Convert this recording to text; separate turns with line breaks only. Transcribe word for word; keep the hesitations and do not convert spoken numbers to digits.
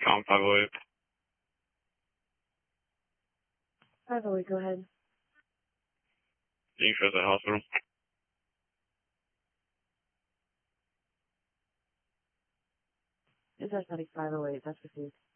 Com five oh eight.
five oh eight, go ahead.
Can you show us the hospital?
Is that five oh eight? That's received.